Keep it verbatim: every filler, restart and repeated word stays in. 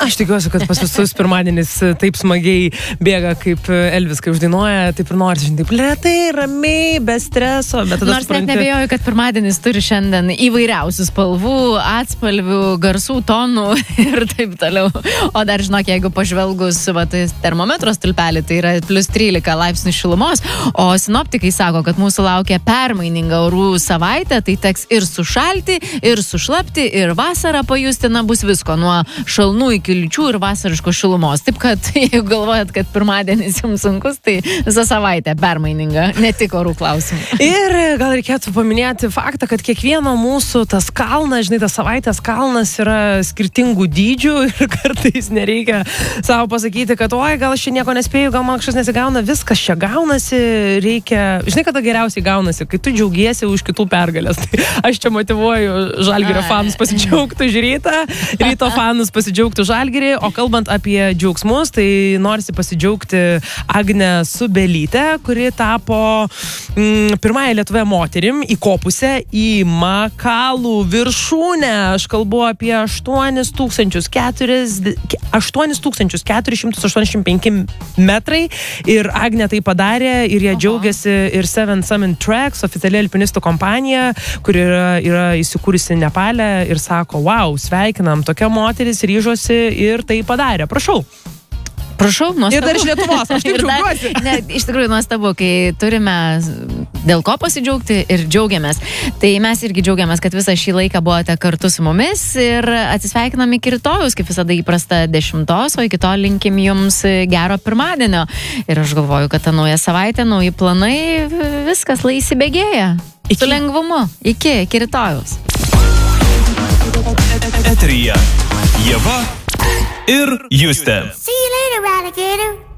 Aš tikiuosi, kad pas visus pirmadienis taip smagiai bėga, kaip Elvis, kai uždainuoja, taip ir nors, žinai, taip lėtai, ramiai, be streso. Bet nors supranti... net nebejoju, kad pirmadienis turi šiandien įvairiausių spalvų, atspalvių, garsų, tonų ir taip toliau. O dar žinok, jeigu pažvelgus va, tai termometro stulpelį, tai yra plus trylika laipsnių šilumos, o sinoptikai sako, kad mūsų laukia permaininga orų savaitė, tai teks ir sušalti, ir sušlapti, ir vasarą pajusti, na, bus visko, nuo šalnų iki liūčių ir vasariškos šilumos. Taip, kad jeigu galvojat, kad pirmadienis jums sunkus, tai visą savaitę permaininga, ne tik orų klausimų. Ir gal reikėtų paminėti faktą, kad kiekvieno mūsų tas kalnas, žinai, tas savaitės kalnas yra skirtingų dydžių ir kartais nereikia savo pasakyti, kad oi, gal aš čia nieko nespėju, gal man kažkas nesigauna, viskas čia gaunasi, reikia, žinai, kada geriausiai gaunasi, kai tu džiaugiesi už kitų pergalės. Tai aš čia motyvuoju Žalgirio fanus pasidžiaugti už rytą, ryto fanus pasidžiaugti už Žalgirį, o kalbant apie džiaugsmus, tai norisi pasidžiaugti Agnę Subelytę, kuri tapo mm, pirmąją Lietuvoje moterim įkopusią į Makalų viršūnę. Aš kalbu apie aštuonis tūkstančius keturis šimtus aštuoniasdešimt penki metrai ir Agnė tai padarė ir jie džiaugiasi ir Seven Summit Tracks, oficiali alpinistų kompanija, kuri yra, yra įsikūrusi Nepale ir sako, wow, sveikinam, tokia moteris ryžosi ir tai padarė. Prašau. Prašau, nuostabu. Ir dar iš Lietuvos, aš taip džiaugiuosi. Ne, iš tikrųjų nuostabu, kai turime dėl ko pasidžiaugti ir džiaugiamės. Tai mes irgi džiaugiamės, kad visą šį laiką buvote kartu su mumis ir atsisveikinam iki rytojus, kaip visada įprasta dešimtos, o iki to linkim jums gero pirmadienio. Ir aš galvoju, kad ta nauja savaitė, nauji planai, viskas lai įsibėgėja. Su lengvumu. Iki, iki rytojus. Eteryje Ieva ir Justė. See you later, alligator.